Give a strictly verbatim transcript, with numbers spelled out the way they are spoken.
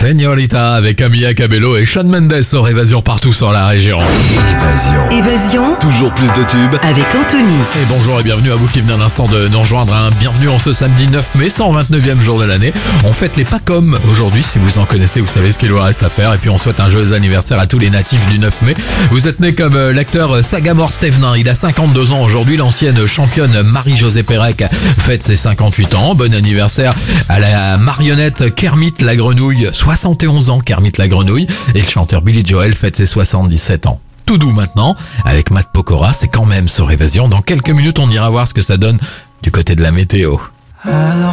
Señorita avec Camilla Cabello et Shawn Mendes sur Évasion partout sur la région. Évasion. Évasion Toujours plus de tubes avec Anthony. Et bonjour et bienvenue à vous qui venez à l'instant de nous rejoindre. Hein. Bienvenue en ce samedi neuf mai, cent vingt-neuvième jour de l'année. On fête les Pacom aujourd'hui. Si vous en connaissez, vous savez ce qu'il vous reste à faire. Et puis on souhaite un joyeux anniversaire à tous les natifs du neuf mai. Vous êtes né comme l'acteur Sagamore Stevenin. Il a cinquante-deux ans aujourd'hui. L'ancienne championne Marie-Josée Pérec fête ses cinquante-huit ans. Bon anniversaire à la marionnette Kermit la Grenouille. soixante et onze ans Kermit la Grenouille. Et le chanteur Billy Joel fête ses soixante-dix-sept ans. Tout doux maintenant, avec Matt Pokora, c'est quand même sur Évasion. Dans quelques minutes, on ira voir ce que ça donne du côté de la météo. Alors